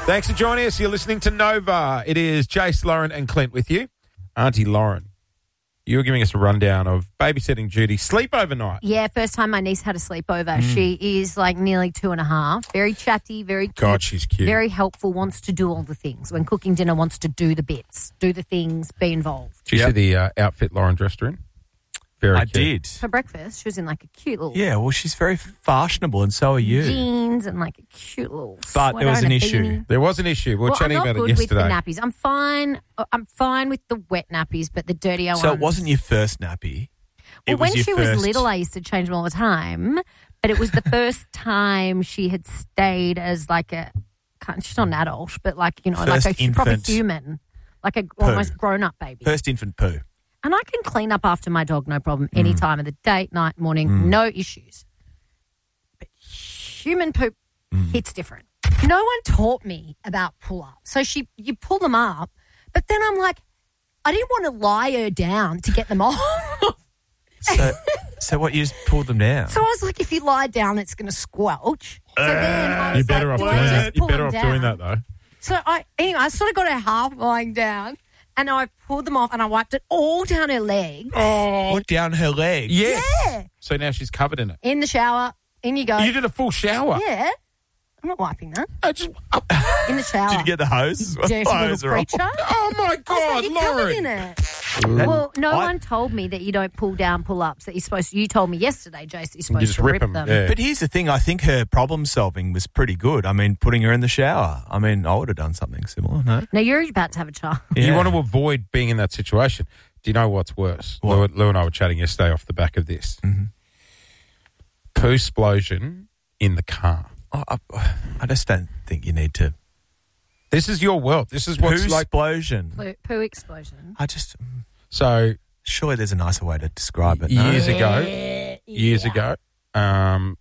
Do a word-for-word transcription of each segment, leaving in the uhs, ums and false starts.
Thanks for joining us. You're listening to Nova. It is Jace, Lauren and Clint with you. Auntie Lauren, you were giving us a rundown of babysitting duty, sleepover night. Yeah, first time my niece had a sleepover. Mm. She is like nearly two and a half. Very chatty, very cute. God, she's cute. Very helpful, wants to do all the things. When cooking dinner, wants to do the bits, do the things, be involved. Did you Yep. see the uh, outfit Lauren dressed her in? Very I cute. did. For breakfast, she was in like a cute little Yeah, well, she's very fashionable, and so are you. jeans and like a cute little But there was sweater an and a issue. beanie. There was an issue. We were Well, I'm chatting not about good it with the yesterday. nappies. I'm fine. I'm fine with the wet nappies, but the dirtier So ones. it wasn't your first nappy. Well, It was when your she first... was little, I used to change them all the time. But it was the first time she had stayed as like a, can't- she's not an adult, but like, you know, First like a proper infant human, like a almost grown up baby. First infant poo. And I can clean up after my dog, no problem, any Mm. time of the day, night, morning, no issues. But human poop Mm. hits different. No one taught me about pull up. So she, you pull them up, but then I'm like, I didn't want to lie her down to get them off. So, so what, you just pulled them down? So I was like, if you lie down, it's going to squelch. So then I was You're better like, off well, doing I just that. You're pull better them off doing down. that though. So I, anyway, I sort of got her half lying down, and I pulled them off, and I wiped it all down her legs. Oh, What, down her leg? yes. Yeah. So now she's covered in it. In the shower, in you go. You did a full shower. Yeah. I'm not wiping that. I just, In the shower. Did you get the hose? Dirty Hose little are all- creature. oh my I was God, like, you're covered in Lauren. it. Well, no I- one told me that you don't pull down pull-ups, that you're supposed to. You told me yesterday, Jace, that you're supposed just to rip rip, 'em, them. yeah. But here's the thing. I think her problem solving was pretty good. I mean, putting her in the shower. I mean, I would have done something similar, no? Now, you're about to have a child. You Yeah. want to avoid being in that situation. Do you know what's worse? What? Lou, Lou and I were chatting yesterday off the back of this. Mm-hmm. Poo explosion in the car. I, I, I just don't think you need to. This is your world. This is what's Poo like. explosion. Poo, poo explosion. I just So surely there's a nicer way to describe it. No? years ago, Yeah, years yeah. ago, um,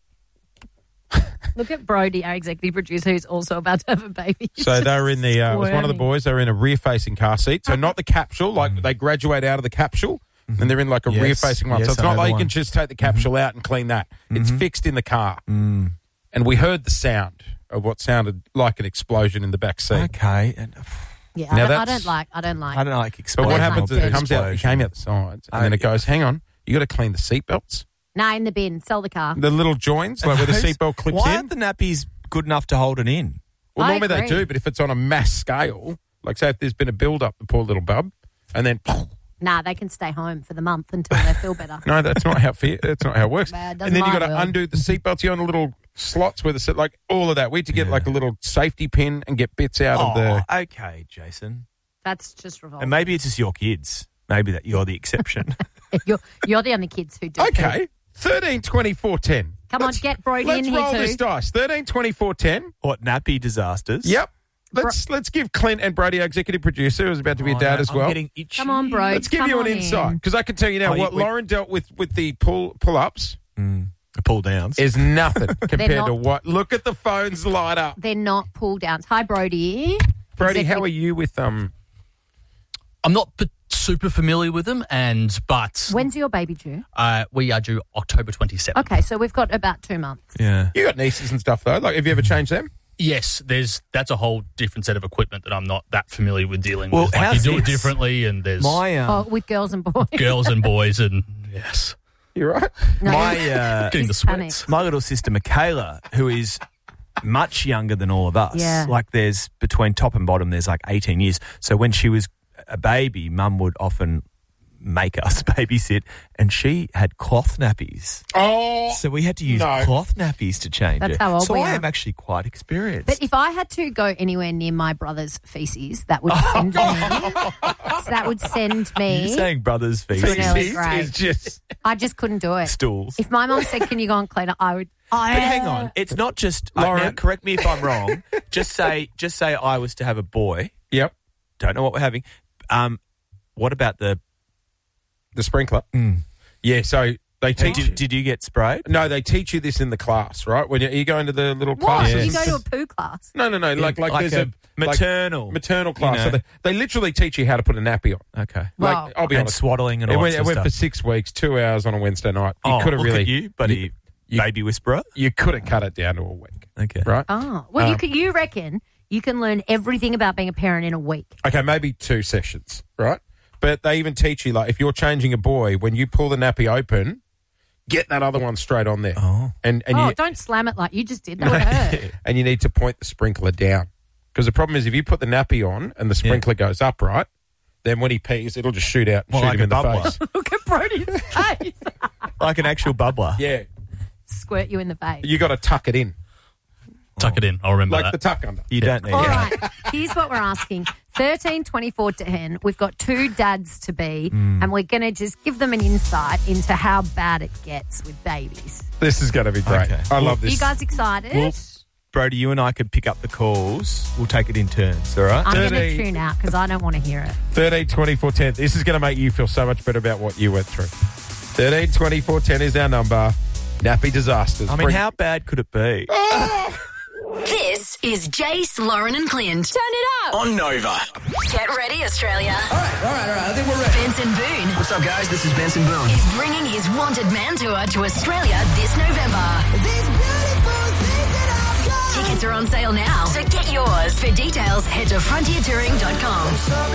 Look at Brody, our executive producer, who's also about to have a baby. He's so they just were in the. Uh, it was one of the squirming. boys. They were in a rear-facing car seat. So not the capsule. Like they graduate out of the capsule. And they're in like a Yes. rear-facing one. Yes, so it's I not know like the you one. can just take the capsule out and clean that. It's fixed in the car. Mm. And we heard the sound of what sounded like an explosion in the back seat. Okay. And, Yeah, Now I, don't, I that's- don't like. I don't like. I don't like But explosion. what I happens like is it the comes out, it explosion. came out the sides, and I- then it goes, hang on, you got to clean the seatbelts. Nah, in the bin. Sell the car. The little joins, like where the Those- seatbelt clips Why in. aren't the nappies good enough to hold it in? Well, I normally they agree. do, but if it's on a mass scale, like say if there's been a build-up, the poor little bub, and then, Nah, they can stay home for the month until they feel better. no, that's not how fe- that's not how it works. Well, it doesn't And then you lie, got to Will. undo the seatbelts. You on the little slots where the seat, like all of that. We had to get Yeah. like a little safety pin and get bits out of Oh, the. okay, Jason. That's just revolting. And maybe it's just your kids. Maybe that you're the exception. You're, you're the only kids who do. Okay, thirteen, twenty-four, ten. Come on, Let's- get Brody Let's in here roll too. this dice. thirteen, twenty-four, ten. What, nappy disasters? Yep. Let's let's give Clint and Brody, our executive producer, who's about to be a Oh, dad no, as I'm well. getting itchy. Come on, bro. Let's give Come you an on insight in. because I can tell you now Oh, you- what we- Lauren dealt with with the pull pull ups Mm, the pull downs. is nothing compared not- to what. Look at the phones light up. They're not pull downs. Hi, Brody. Brody, how Executive- are you with um? I'm not p- super familiar with them, and but When's your baby due? uh, we are due October twenty-seventh. Okay, so we've got about two months. yeah. You got nieces and stuff though. Like, have you ever changed them? Yes, there's that's a whole different set of equipment that I'm not that familiar with dealing Well, with. Like you how's do it this? differently, and there's My, Oh, uh, with girls and boys. girls and boys, and yes, You're right. No, my, uh, getting the Just sweats. my little sister Michaela, who is much younger than all of us. Yeah. Like there's between top and bottom, there's like eighteen years. So when she was a baby, mum would often make us babysit, and she had cloth nappies. Oh, So we had to use no. cloth nappies to change That's it. how old so we I are. am actually quite experienced. But if I had to go anywhere near my brother's feces, that would send me. that would send You're me. saying brothers' To an feces, early Feces grade. is just I just couldn't do it. stools. If my mum said, "Can you go and clean it?" I would. I, But hang on, it's not just. Uh, Lauren. now, correct me if I'm wrong. just say, just say I was to have a boy. yep. Don't know what we're having. Um, what about the? The sprinkler. Mm. Yeah. So they teach. Did, did you get sprayed? No, they teach you this in the class, right? When you, you go into the little What? classes. You go to a poo class? No, no, no. Like, like, there's a, maternal, like maternal class. you So know. they, they literally teach you how to put a nappy on. Okay. Like, Wow. I'll be And honest. swaddling and It all went, that it sort went of for stuff. six weeks, two hours on a Wednesday night. You Oh, could have look really, at you, buddy, you- baby whisperer. you could have cut it down to a week, Okay. right? Oh, well, you Um, could. You reckon You can learn everything about being a parent in a week. Okay, maybe two sessions, right? But they even teach you, like, if you're changing a boy, when you pull the nappy open, get that other one straight on there. Oh. And, and oh, you, don't slam it like you just did. That would hurt. and you need to point the sprinkler down. Because the problem is if you put the nappy on and the sprinkler yeah. goes up, right, then when he pees, it'll just shoot out and well, shoot like him in a the bubbler. face. Look at Brody's face. Like an actual bubbler. Yeah. Squirt you in the face. You got to tuck it in. Tuck it in. I'll remember Like that. the tuck under. You don't need All it. right, here's what we're asking. thirteen twenty-four ten. We've got two dads to be, Mm. and we're going to just give them an insight into how bad it gets with babies. This is going to be great. Okay. I love this. You guys excited? Well, Brody, you and I could pick up the calls. We'll take it in turns, all right? I'm going to thirteen tune out because I don't want to hear it. thirteen twenty-four ten. This is going to make you feel so much better about what you went through. thirteen twenty-four ten is our number. Nappy disasters. I mean, Bring- how bad could it be? This is Jace, Lauren and Clint. Turn it up. On Nova. Get ready, Australia. All right, all right, all right. I think we're ready. Benson Boone What's up, guys? This is Benson Boone. is bringing his Wanted Man Tour to Australia this November. Tickets are on sale now, so get yours. For details, head to frontier touring dot com.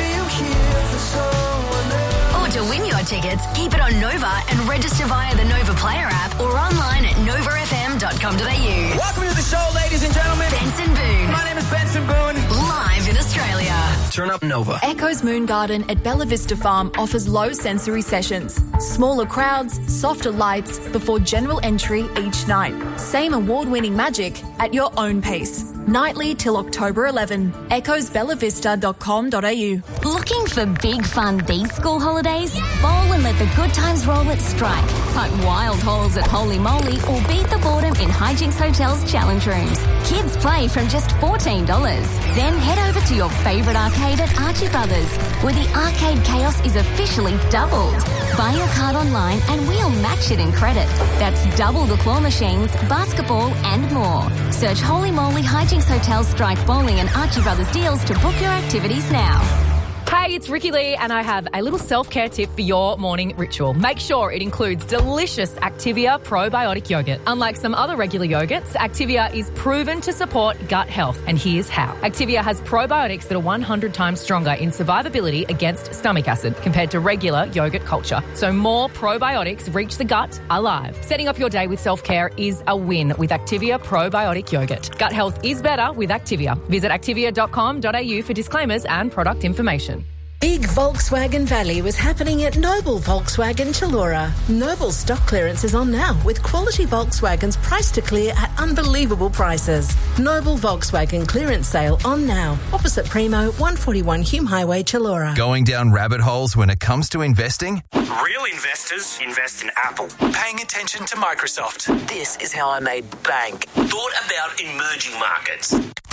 Or to win your tickets, keep it on Nova and register via the Nova Player app or online at nova f m dot com dot a u. Welcome to the show, ladies and gentlemen. Benson Boone, My name is Benson Boone. live in Australia. Turn up Nova. Echo's Moon Garden at Bella Vista Farm offers low sensory sessions, smaller crowds, softer lights before general entry each night. Same award-winning magic at your own pace. Nightly till October eleventh. echoes bella vista dot com dot a u. Looking for big fun these school holidays? Bowl and let the good times roll at Strike. Hunt wild holes at Holy Moly or beat the boredom in Hijinks Hotel's challenge rooms. Kids play from just fourteen dollars. Then head over to your favourite arcade at Archie Brothers, where the arcade chaos is officially doubled. Buy your card online and we'll match it in credit. That's double the claw machines, basketball and more. Search Holy Moly Hijinks Hotel, Strike Bowling and Archie Brothers deals to book your activities now. Hey, it's Ricky Lee and I have a little self-care tip for your morning ritual. Make sure it includes delicious Activia probiotic yogurt. Unlike some other regular yogurts, Activia is proven to support gut health, and here's how. Activia has probiotics that are one hundred times stronger in survivability against stomach acid compared to regular yogurt culture. So more probiotics reach the gut alive. Setting up your day with self-care is a win with Activia probiotic yogurt. Gut health is better with Activia. Visit activia dot com dot a u for disclaimers and product information. Big Volkswagen value is happening at Noble Volkswagen Chilura. Noble stock clearance is on now with quality Volkswagens priced to clear at unbelievable prices. Noble Volkswagen clearance sale on now. Opposite Primo, one forty-one Hume Highway, Chilura. Going down rabbit holes when it comes to investing? Real investors invest in Apple. Paying attention to Microsoft. This is how I made bank. Thought about emerging markets.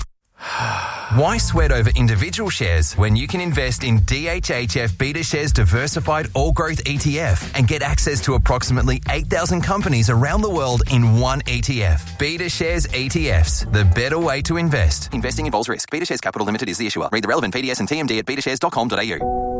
Why sweat over individual shares when you can invest in D H H F BetaShares Diversified All Growth E T F and get access to approximately eight thousand companies around the world in one E T F? BetaShares E T Fs, the better way to invest. Investing involves risk. BetaShares Capital Limited is the issuer. Read the relevant P D S and T M D at beta shares dot com dot a u.